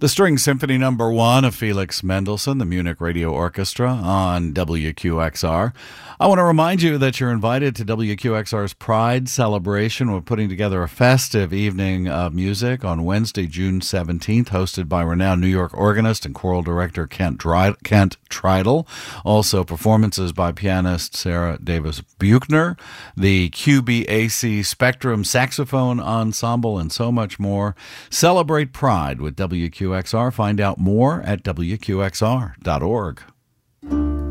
The String Symphony Number 1 of Felix Mendelssohn, the Munich Radio Orchestra on WQXR. I want to remind you that you're invited to WQXR's Pride Celebration. We're putting together a festive evening of music on Wednesday, June 17th, hosted by renowned New York organist and choral director Kent Treidel. Also performances by pianist Sarah Davis Buchner, the QBAC Spectrum Saxophone Ensemble, and so much more. Celebrate Pride with WQXR. Find out more at WQXR.org.